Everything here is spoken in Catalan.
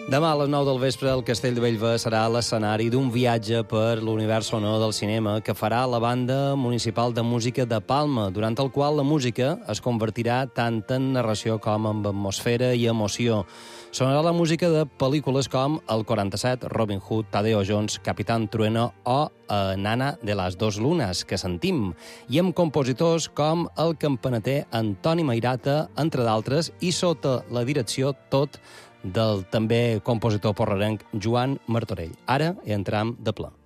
Demà a les 9 del vespre el Castell de Bellver serà l'escenari d'un viatge per l'univers sonor del cinema que farà la Banda Municipal de Música de Palma, durant el qual la música es convertirà tant en narració com en atmosfera i emoció. Sonarà la música de pel·lícules com El 47, Robin Hood, Tadeo Jones, Capitán Trueno o Nana de las dos lunas, que sentim, i amb compositors com el campaneter Antoni Mairata, entre d'altres, i sota la direcció tot del també compositor porrerenc Joan Martorell. Ara hi entram de ple.